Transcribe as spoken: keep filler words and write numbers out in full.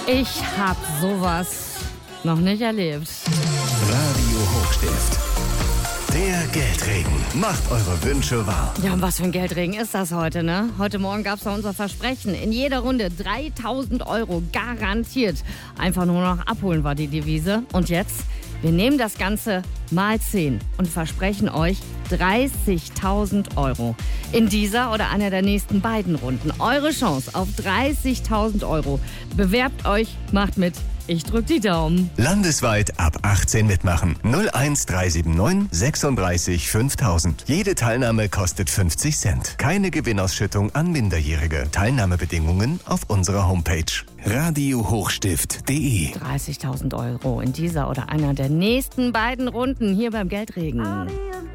Ich hab sowas noch nicht erlebt. Radio Hochstift. Der Geldregen macht eure Wünsche wahr. Ja, und was für ein Geldregen ist das heute, ne? Heute Morgen gab's da unser Versprechen. In jeder Runde dreitausend Euro garantiert. Einfach nur noch abholen war die Devise. Und jetzt, wir nehmen das Ganze mal zehn und versprechen euch dreißigtausend Euro. In dieser oder einer der nächsten beiden Runden. Eure Chance auf dreißigtausend Euro. Bewerbt euch, macht mit. Ich drück die Daumen. Landesweit ab achtzehn mitmachen. null eins drei sieben neun sechsunddreißig fünftausend. Jede Teilnahme kostet fünfzig Cent. Keine Gewinnausschüttung an Minderjährige. Teilnahmebedingungen auf unserer Homepage radio hochstift punkt de. dreißigtausend Euro in dieser oder einer der nächsten beiden Runden hier beim Geldregen.